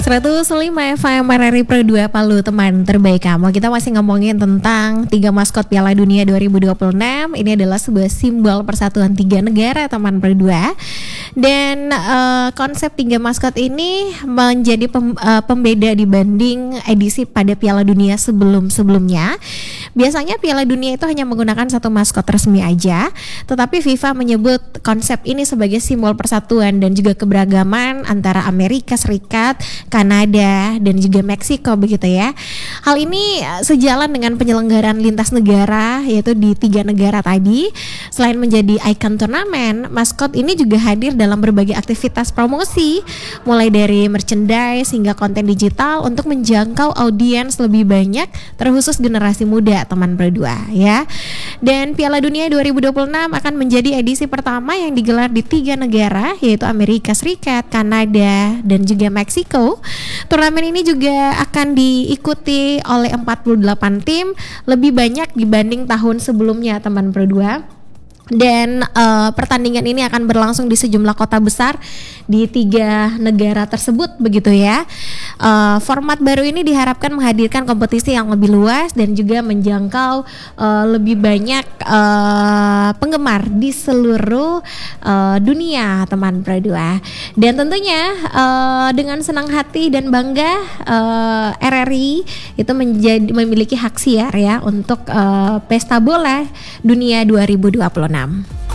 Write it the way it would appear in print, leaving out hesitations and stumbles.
105 FM RRI Pro 2 Palu, teman terbaik kamu. Kita masih ngomongin tentang 3 maskot Piala Dunia 2026. Ini adalah sebuah simbol persatuan 3 negara, teman Pro 2. Dan konsep 3 maskot ini menjadi pembeda dibanding edisi pada Piala Dunia sebelum-sebelumnya. Biasanya Piala Dunia itu hanya menggunakan satu maskot resmi aja, tetapi FIFA menyebut konsep ini sebagai simbol persatuan dan juga keberagaman antara Amerika Serikat, Kanada, dan juga Meksiko, begitu ya. Hal ini sejalan dengan penyelenggaraan lintas negara, yaitu di 3 negara tadi. Selain menjadi ikon turnamen, maskot ini juga hadir dalam berbagai aktivitas promosi, mulai dari merchandise hingga konten digital untuk menjangkau audiens lebih banyak, terkhusus generasi muda, teman berdua ya. Dan Piala Dunia 2026 akan menjadi edisi pertama yang digelar di 3 negara, yaitu Amerika Serikat, Kanada, dan juga Meksiko. Turnamen ini juga akan diikuti oleh 48 tim, lebih banyak dibanding tahun sebelumnya, teman berdua. Dan pertandingan ini akan berlangsung di sejumlah kota besar di 3 negara tersebut, begitu ya. Format baru ini diharapkan menghadirkan kompetisi yang lebih luas dan juga menjangkau lebih banyak penggemar di seluruh dunia, teman Pro 2. Dan tentunya dengan senang hati dan bangga, RRI itu memiliki hak siar ya untuk Pesta Bola Dunia 2026.